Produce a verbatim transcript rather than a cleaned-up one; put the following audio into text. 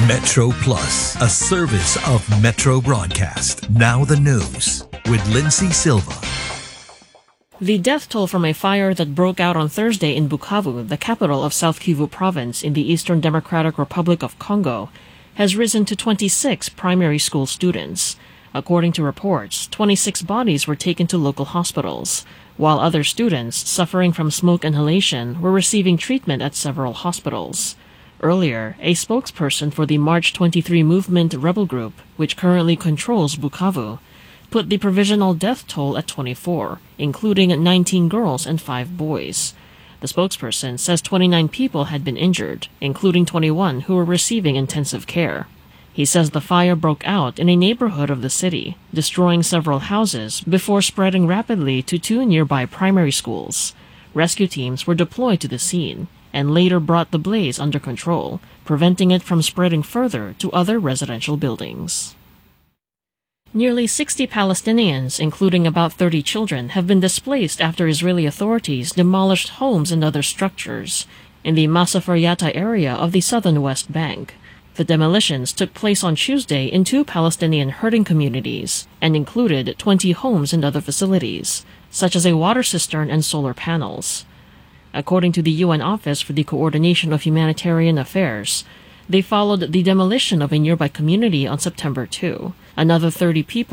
Metro Plus, a service of Metro Broadcast. Now the news with Lindsay Silva. The death toll from a fire that broke out on Thursday in Bukavu, the capital of South Kivu Province in the Eastern Democratic Republic of Congo, has risen to twenty-six primary school students. According to reports, twenty-six bodies were taken to local hospitals, while other students suffering from smoke inhalation were receiving treatment at several hospitals. Earlier, a spokesperson for the March twenty-three Movement rebel group, which currently controls Bukavu, put the provisional death toll at twenty-four, including nineteen girls and five boys. The spokesperson says twenty-nine people had been injured, including twenty-one who were receiving intensive care. He says the fire broke out in a neighborhood of the city, destroying several houses before spreading rapidly to two nearby primary schools. Rescue teams were deployed to the scene and later brought the blaze under control, preventing it from spreading further to other residential buildings. Nearly sixty Palestinians, including about thirty children, have been displaced after Israeli authorities demolished homes and other structures in the Masafer Yatta area of the southern West Bank. The demolitions took place on Tuesday in two Palestinian herding communities and included twenty homes and other facilities, such as a water cistern and solar panels. According to the U N Office for the Coordination of Humanitarian Affairs, they followed the demolition of a nearby community on September second. Another thirty people